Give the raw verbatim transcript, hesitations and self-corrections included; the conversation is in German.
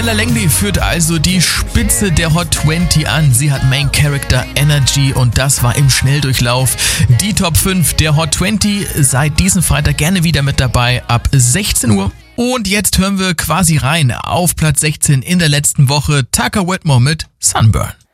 Stella Langley führt also die Spitze der Hot zwanzig an. Sie hat Main Character Energy und das war im Schnelldurchlauf. Die Top fünf der Hot zwanzig seit diesem Freitag gerne wieder mit dabei ab sechzehn Uhr. Und jetzt hören wir quasi rein auf Platz sechzehn in der letzten Woche Tucker Whitmore mit Sunburn.